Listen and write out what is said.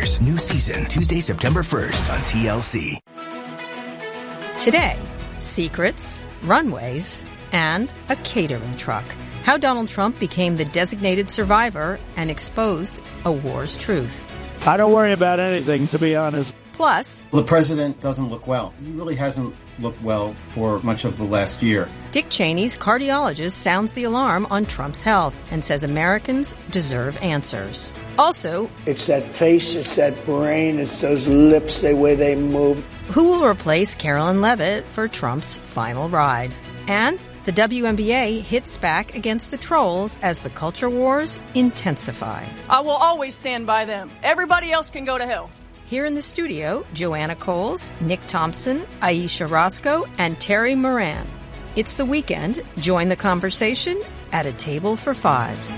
Outfitters. New season, Tuesday, September 1st on TLC. Today, secrets, runways, and a catering truck. How Donald Trump became the designated survivor and exposed a war's truth. I don't worry about anything, to be honest. Plus, the president doesn't look well. He really hasn't looked well for much of the last year. Dick Cheney's cardiologist sounds the alarm on Trump's health and says Americans deserve answers. Also, it's that face, it's that brain, it's those lips, the way they move. Who will replace Carolyn Levitt for Trump's final ride? And the WNBA hits back against the trolls as the culture wars intensify. I will always stand by them. Everybody else can go to hell. Here in the studio, Joanna Coles, Nick Thompson, Aisha Roscoe, and Terry Moran. It's the weekend. Join the conversation at a table for five.